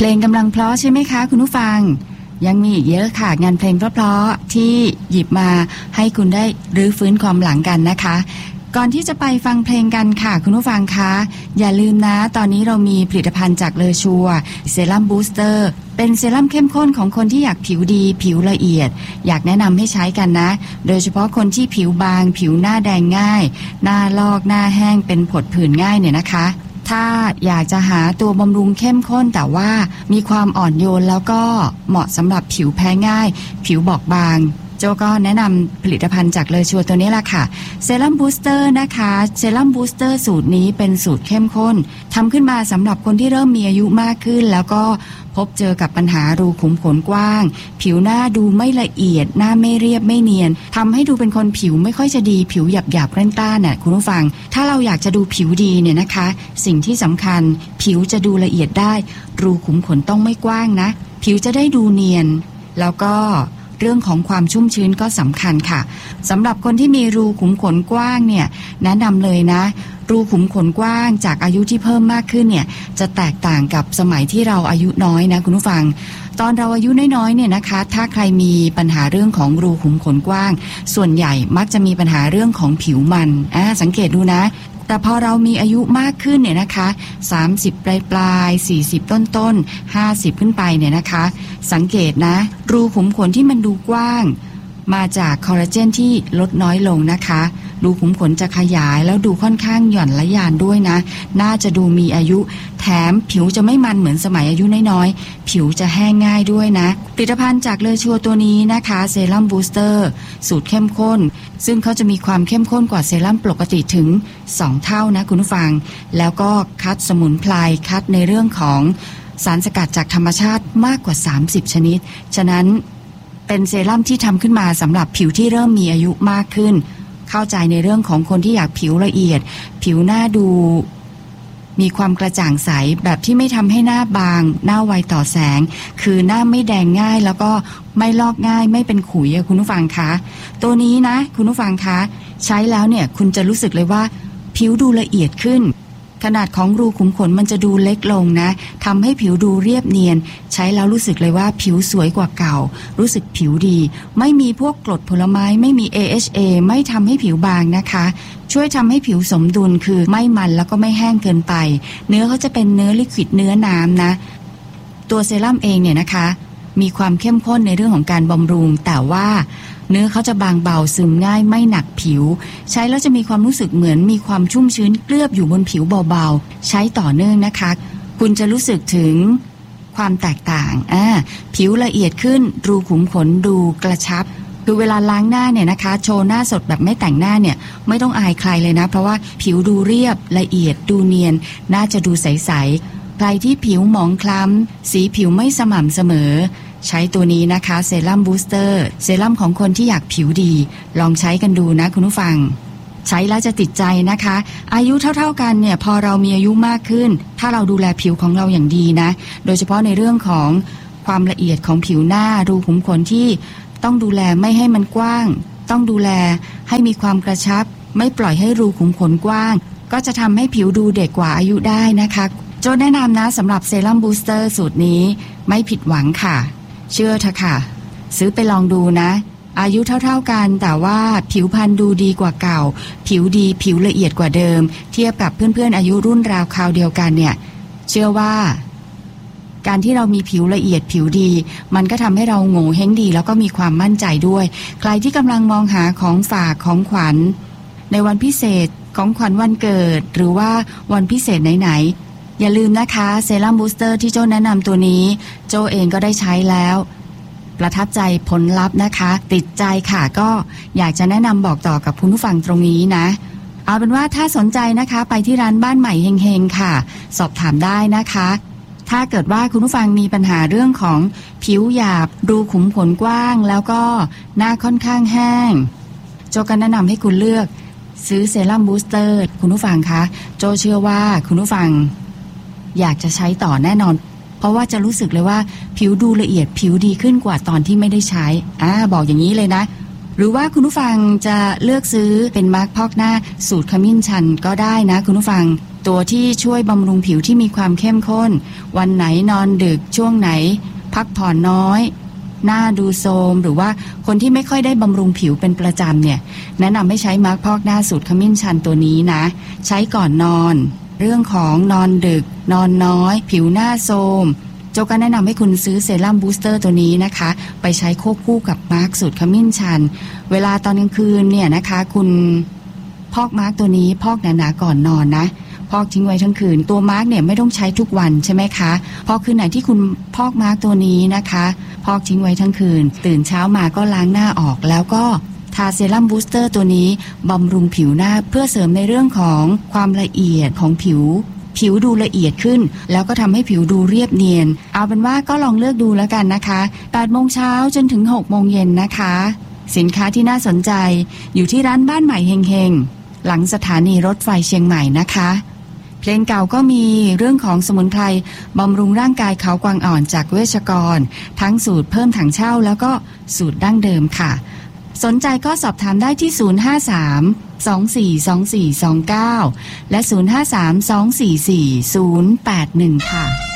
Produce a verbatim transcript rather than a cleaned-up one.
ลงกำลังเพราะใช่ไหมคะคุณผู้ฟังยังมีอีกเยอะค่ะงานเพลงเพราะๆที่หยิบมาให้คุณได้รื้อฟื้นความหลังกันนะคะก่อนที่จะไปฟังเพลงกันค่ะคุณผู้ฟังคะอย่าลืมนะตอนนี้เรามีผลิตภัณฑ์จากเลอชัวเซรั่มบูสเตอร์เป็นเซรั่มเข้มข้นของคนที่อยากผิวดีผิวละเอียดอยากแนะนำให้ใช้กันนะโดยเฉพาะคนที่ผิวบางผิวหน้าแดงง่ายหน้าลอกหน้าแห้งเป็นผดผื่นง่ายเนี่ยนะคะถ้าอยากจะหาตัวบำรุงเข้มข้นแต่ว่ามีความอ่อนโยนแล้วก็เหมาะสำหรับผิวแพ้ง่ายผิวบอบบางโจก็แนะนำผลิตภัณฑ์จากเลอชัวตัวนี้แหละค่ะเซรั่มบูสเตอร์นะคะเซรั่มบูสเตอร์สูตรนี้เป็นสูตรเข้มข้นทำขึ้นมาสำหรับคนที่เริ่มมีอายุมากขึ้นแล้วก็พบเจอกับปัญหารูขุมขนกว้างผิวหน้าดูไม่ละเอียดหน้าไม่เรียบไม่เนียนทำให้ดูเป็นคนผิวไม่ค่อยจะดีผิวหยาบหยาบกร้านๆน่ะคุณผู้ฟังถ้าเราอยากจะดูผิวดีเนี่ยนะคะสิ่งที่สำคัญผิวจะดูละเอียดได้รูขุมขนต้องไม่กว้างนะผิวจะได้ดูเนียนแล้วก็เรื่องของความชุ่มชื้นก็สำคัญค่ะสำหรับคนที่มีรูขุมขนกว้างเนี่ยแนะนำเลยนะรูขุมขนกว้างจากอายุที่เพิ่มมากขึ้นเนี่ยจะแตกต่างกับสมัยที่เราอายุน้อยนะคุณผู้ฟังตอนเราอายุน้อยๆเนี่ยนะคะถ้าใครมีปัญหาเรื่องของรูขุมขนกว้างส่วนใหญ่มักจะมีปัญหาเรื่องของผิวมันอ่าสังเกตดูนะแต่พอเรามีอายุมากขึ้นเนี่ยนะคะสามสิบปลายปลายสี่สิบต้นๆห้าสิบขึ้นไปเนี่ยนะคะสังเกตนะรูขุมขนที่มันดูกว้างมาจากคอลลาเจนที่ลดน้อยลงนะคะรูขุมขนจะขยายแล้วดูค่อนข้างหย่อนและยานด้วยนะน่าจะดูมีอายุแถมผิวจะไม่มันเหมือนสมัยอายุน้อยๆผิวจะแห้งง่ายด้วยนะผลิตภัณฑ์จากเลอชัวตัวนี้นะคะเซรั่มบูสเตอร์สูตรเข้มข้นซึ่งเขาจะมีความเข้มข้นกว่าเซรั่มปกติถึงสองเท่านะคุณผู้ฟังแล้วก็คัดสมุนไพรคัดในเรื่องของสารสกัดจากธรรมชาติมากกว่าสามสิบชนิดฉะนั้นเป็นเซรั่มที่ทำขึ้นมาสำหรับผิวที่เริ่มมีอายุมากขึ้นเข้าใจในเรื่องของคนที่อยากผิวละเอียดผิวหน้าดูมีความกระจ่างใสแบบที่ไม่ทำให้หน้าบางหน้าไวต่อแสงคือหน้าไม่แดงง่ายแล้วก็ไม่ลอกง่ายไม่เป็นขุยคุณผู้ฟังคะตัวนี้นะคุณผู้ฟังคะใช้แล้วเนี่ยคุณจะรู้สึกเลยว่าผิวดูละเอียดขึ้นขนาดของรูขุมขนมันจะดูเล็กลงนะทำให้ผิวดูเรียบเนียนใช้แล้วรู้สึกเลยว่าผิวสวยกว่าเก่ารู้สึกผิวดีไม่มีพวกกรดผลไม้ไม่มี เอ เอช เอ ไม่ทำให้ผิวบางนะคะช่วยทำให้ผิวสมดุลคือไม่มันแล้วก็ไม่แห้งเกินไปเนื้อเขาจะเป็นเนื้อลิควิดเนื้อน้ำนะตัวเซรั่มเองเนี่ยนะคะมีความเข้มข้นในเรื่องของการบำรุงแต่ว่าเนื้อเขาจะบางเบาซึมง่ายไม่หนักผิวใช้แล้วจะมีความรู้สึกเหมือนมีความชุ่มชื้นเคลือบอยู่บนผิวเบาๆใช้ต่อเนื่องนะคะคุณจะรู้สึกถึงความแตกต่างอ่าผิวละเอียดขึ้นรูขุมขนดูกระชับคือเวลาล้างหน้าเนี่ยนะคะโชว์หน้าสดแบบไม่แต่งหน้าเนี่ยไม่ต้องอายใครเลยนะเพราะว่าผิวดูเรียบละเอียดดูเนียนน่าจะดูใสๆใครที่ผิวหมองคล้ำสีผิวไม่สม่ำเสมอใช้ตัวนี้นะคะเซรั่มบูสเตอร์เซรั่มของคนที่อยากผิวดีลองใช้กันดูนะคุณผู้ฟังใช้แล้วจะติดใจนะคะอายุเท่าๆกันเนี่ยพอเรามีอายุมากขึ้นถ้าเราดูแลผิวของเราอย่างดีนะโดยเฉพาะในเรื่องของความละเอียดของผิวหน้ารูขุมขนที่ต้องดูแลไม่ให้มันกว้างต้องดูแลให้มีความกระชับไม่ปล่อยให้รูขุมขนกว้างก็จะทำให้ผิวดูเด็กกว่าอายุได้นะคะโจแนะนำนะสำหรับเซรั่มบูสเตอร์สูตรนี้ไม่ผิดหวังค่ะเชื่อเถอะค่ะซื้อไปลองดูนะอายุเท่าๆกันแต่ว่าผิวพรรณดูดีกว่าเก่าผิวดีผิวละเอียดกว่าเดิมเทียบกับเพื่อนๆอายุรุ่นราวคราวเดียวกันเนี่ยเชื่อว่าการที่เรามีผิวละเอียดผิวดีมันก็ทำให้เราโง่เฮงดีแล้วก็มีความมั่นใจด้วยใครที่กำลังมองหาของฝากของขวัญในวันพิเศษของขวัญวันเกิดหรือว่าวันพิเศษไหนๆอย่าลืมนะคะเซรั่มบูสเตอร์ที่โจ้แนะนำตัวนี้โจ้เองก็ได้ใช้แล้วประทับใจผลลัพธ์นะคะติดใจค่ะก็อยากจะแนะนำบอกต่อกับคุณผู้ฟังตรงนี้นะเอาเป็นว่าถ้าสนใจนะคะไปที่ร้านบ้านใหม่เฮงๆค่ะสอบถามได้นะคะถ้าเกิดว่าคุณผู้ฟังมีปัญหาเรื่องของผิวหยาบรูขุมขนกว้างแล้วก็หน้าค่อนข้างแห้งโจก็แนะนำให้คุณเลือกซื้อเซรั่มบูสเตอร์คุณผู้ฟังคะโจเชื่อว่าคุณผู้ฟังอยากจะใช้ต่อแน่นอนเพราะว่าจะรู้สึกเลยว่าผิวดูละเอียดผิวดีขึ้นกว่าตอนที่ไม่ได้ใช้อ่าบอกอย่างนี้เลยนะหรือว่าคุณผู้ฟังจะเลือกซื้อเป็นมาร์คพอกหน้าสูตรขมิ้นชันก็ได้นะคุณผู้ฟังตัวที่ช่วยบำรุงผิวที่มีความเข้มข้นวันไหนนอนดึกช่วงไหนพักผ่อนน้อยหน้าดูโทรมหรือว่าคนที่ไม่ค่อยได้บำรุงผิวเป็นประจำเนี่ยแนะนำให้ใช้มาร์คพอกหน้าสูตรขมิ้นชันตัวนี้นะใช้ก่อนนอนเรื่องของนอนดึกนอนน้อยผิวหน้าโทรมโจก็แนะนำให้คุณซื้อเซรั่มบูสเตอร์ตัวนี้นะคะไปใช้ควบคู่กับมาร์คสูตรขมิ้นชันเวลาตอนกลางคืนเนี่ยนะคะคุณพอกมาร์คตัวนี้พอกหนาๆก่อนนอนนะพอกทิ้งไว้ทั้งคืนตัวมาร์คเนี่ยไม่ต้องใช้ทุกวันใช่ไหมคะพอคืนไหนที่คุณพอกมาร์คตัวนี้นะคะพอกทิ้งไว้ทั้งคืนตื่นเช้ามาก็ล้างหน้าออกแล้วก็ทาเซรั่มบูสเตอร์ตัวนี้บำรุงผิวหน้าเพื่อเสริมในเรื่องของความละเอียดของผิวผิวดูละเอียดขึ้นแล้วก็ทำให้ผิวดูเรียบเนียนเอาเป็นว่าก็ลองเลือกดูแล้วกันนะคะแปดโมงเช้าจนถึงหกโมงเย็นนะคะสินค้าที่น่าสนใจอยู่ที่ร้านบ้านใหม่เฮงๆหลังสถานีรถไฟเชียงใหม่นะคะเพลงเก่าก็มีเรื่องของสมุนไพรบำรุงร่างกายเขากวางอ่อนจากเวชกรทั้งสูตรเพิ่มถังเช่าแล้วก็สูตรดั้งเดิมค่ะสนใจก็สอบถามได้ที่ศูนย์ ห้า สาม สอง สี่ สอง สี่ สอง เก้าและศูนย์ ห้า สาม สอง สี่ สี่ ศูนย์ แปด หนึ่งค่ะ